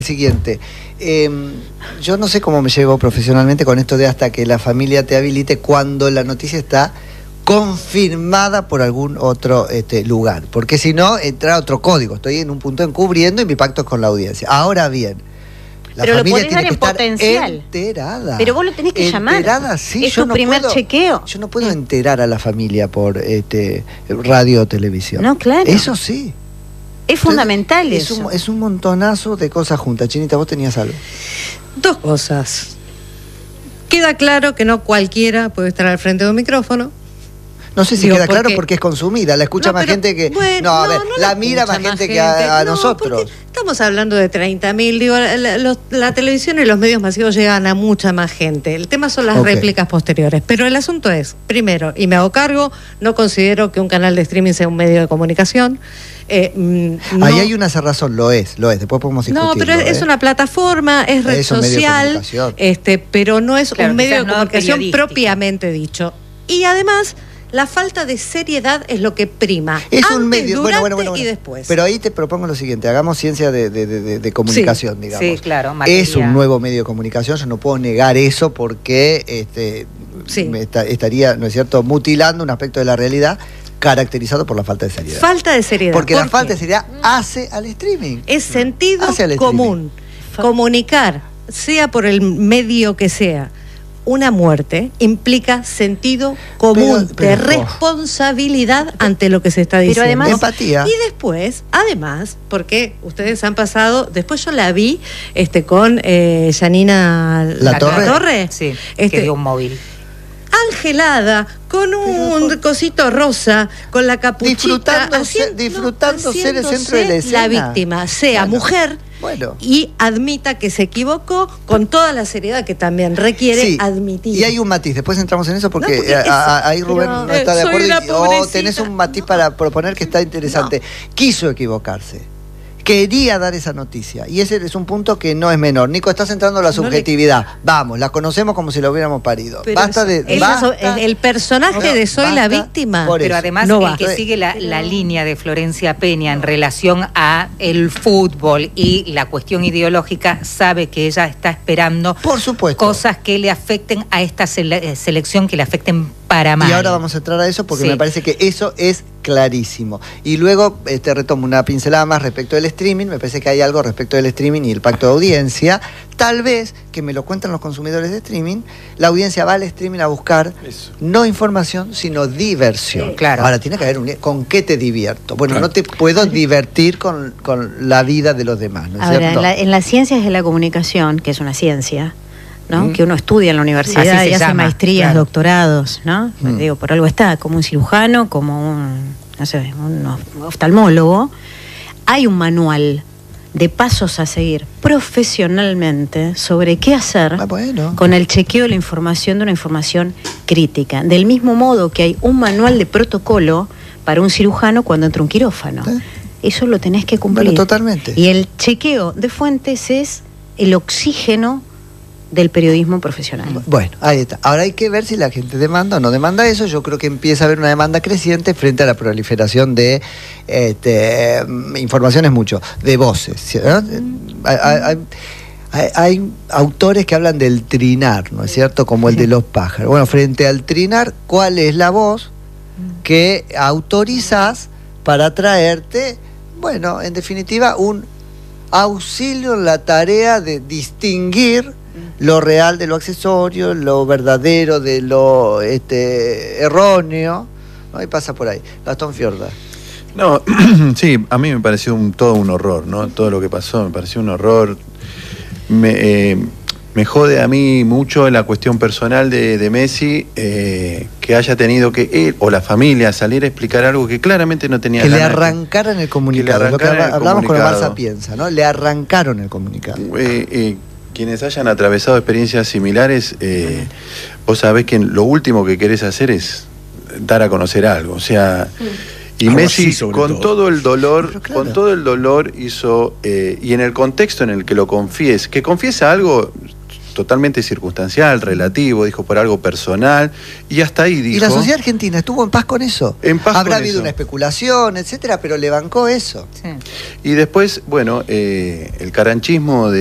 Siguiente, yo no sé cómo me llevo profesionalmente con esto de hasta que la familia te habilite cuando la noticia está confirmada por algún otro lugar, porque si no entra otro código, estoy en un punto encubriendo y mi pacto es con la audiencia. Ahora bien, la pero familia lo tiene que estar potencial. enterada. Pero vos lo tenés que llamar. Sí, es tu primer chequeo. Yo no puedo enterar a la familia por radio o televisión. No, claro. Eso sí. Es fundamental eso. Es un montonazo de cosas juntas. Chinita, vos tenías algo. Dos cosas. Queda claro que no cualquiera puede estar al frente de un micrófono. No sé si queda claro porque es consumida. La escucha más gente que... Bueno, no, a ver, la mira más gente que a nosotros. Estamos hablando de 30.000. Digo, la televisión y los medios masivos llegan a mucha más gente. El tema son las réplicas posteriores. Pero el asunto es, primero, y me hago cargo, no considero que un canal de streaming sea un medio de comunicación. No. Ahí hay una cerrazón, lo es. Después podemos discutirlo. No, pero es una plataforma, es red social, pero no es un medio de comunicación propiamente dicho. Y además, la falta de seriedad es lo que prima. Es antes, un medio, durante y después. Pero ahí te propongo lo siguiente, hagamos ciencia de comunicación, digamos. Sí, claro. Es un nuevo medio de comunicación, yo no puedo negar eso porque me estaría, ¿no es cierto?, mutilando un aspecto de la realidad caracterizado por la falta de seriedad. Falta de seriedad. Porque la falta de seriedad hace al streaming. Es sentido común. Comunicar, sea por el medio que sea, una muerte implica sentido común de responsabilidad ante lo que se está diciendo. Pero además, empatía. Y después, además, porque ustedes han pasado, después yo la vi con Janina La Torre. Sí, que dio un móvil. Angelada, con un cosito rosa, con la capuchita, disfrutando ser el centro de la escena. La víctima, sea mujer, y admita que se equivocó con toda la seriedad que también requiere admitir. Y hay un matiz, después entramos en eso porque ahí Rubén no está de acuerdo. Tenés un matiz para proponer que está interesante. Quiso equivocarse. Quería dar esa noticia. Y ese es un punto que no es menor. Nico, estás entrando en la subjetividad. Vamos, la conocemos como si la hubiéramos parido. Pero basta el personaje de Soy la víctima. Pero además el que sigue la línea de Florencia Peña en relación a el fútbol y la cuestión ideológica sabe que ella está esperando, por supuesto, cosas que le afecten a esta selección, que le afecten para mal. Y ahora vamos a entrar a eso porque me parece que eso es clarísimo. Y luego retomo una pincelada más respecto del streaming. Me parece que hay algo respecto del streaming y el pacto de audiencia. Tal vez, que me lo cuentan los consumidores de streaming, la audiencia va al streaming a buscar no información, sino diversión. Claro. Ahora, tiene que haber ¿con qué te divierto? Bueno, no te puedo divertir con la vida de los demás, ¿no es cierto? En las ciencias de la comunicación, que es una ciencia, ¿no? Que uno estudia en la universidad y hace maestrías, doctorados, ¿no? Digo, por algo está, como un cirujano, como un oftalmólogo. Hay un manual de pasos a seguir profesionalmente sobre qué hacer con el chequeo de la información, de una información crítica. Del mismo modo que hay un manual de protocolo para un cirujano cuando entra un quirófano. Eso lo tenés que cumplir. Bueno, totalmente. Y el chequeo de fuentes es el oxígeno del periodismo profesional. Bueno, ahí está. Ahora hay que ver si la gente demanda o no demanda eso. Yo creo que empieza a haber una demanda creciente frente a la proliferación de informaciones de voces, ¿no? Hay autores que hablan del trinar, ¿no es cierto? Como el de los pájaros. Bueno, frente al trinar, ¿cuál es la voz que autorizás para traerte, bueno, en definitiva, un auxilio en la tarea de distinguir lo real de lo accesorio, lo verdadero de lo erróneo, ¿no? Y pasa por ahí. Gastón Fiorda. No, sí, a mí me pareció todo un horror, ¿no? Todo lo que pasó me pareció un horror. Me jode a mí mucho la cuestión personal de Messi, que haya tenido que él o la familia salir a explicar algo que claramente no tenía ganas. Que le arrancaran el comunicado. Lo que hablamos con Omar Sapienza, ¿no? Le arrancaron el comunicado. Quienes hayan atravesado experiencias similares, vos sabés que lo último que querés hacer es dar a conocer algo. O sea, y Messi con todo el dolor hizo, y en el contexto en el que lo confiesa algo, totalmente circunstancial, relativo, dijo por algo personal, y hasta ahí dijo... ¿Y la sociedad argentina estuvo en paz con eso? En paz Habrá con habido eso. una especulación, etcétera, pero le bancó eso. Sí. Y después, bueno, el caranchismo de